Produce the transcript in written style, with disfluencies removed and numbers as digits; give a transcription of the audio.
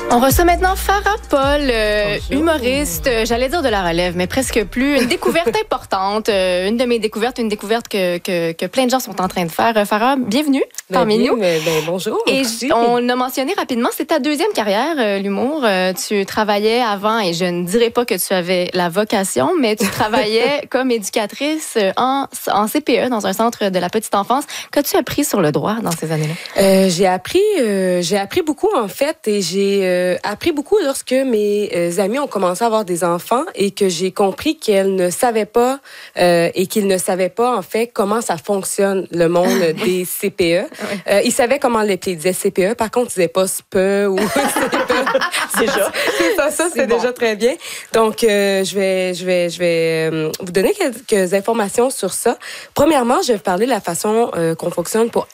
On reçoit maintenant Farah Paul, humoriste, j'allais dire de la relève, mais presque plus. Une découverte importante, une de mes découvertes, une découverte que plein de gens sont en train de faire. Farah, bienvenue parmi nous. Bonjour. Et on a mentionné rapidement, c'est ta deuxième carrière, l'humour. Tu travaillais avant, et je ne dirais pas que tu avais la vocation, mais tu travaillais comme éducatrice en CPE, dans un centre de la petite enfance. Qu'as-tu appris sur le droit dans ces années-là? J'ai appris beaucoup, en fait, et j'ai appris beaucoup lorsque mes amis ont commencé à avoir des enfants et que j'ai compris qu'elles ne savaient pas et qu'ils ne savaient pas, en fait, comment ça fonctionne, le monde des CPE. Oui. Ils savaient comment l'appeler. Ils disaient CPE, par contre, ils disaient pas SPE ou CPE. Déjà. C'est déjà très bien. Donc, je vais vous donner quelques informations sur ça. Premièrement, je vais vous parler de la façon qu'on fonctionne pour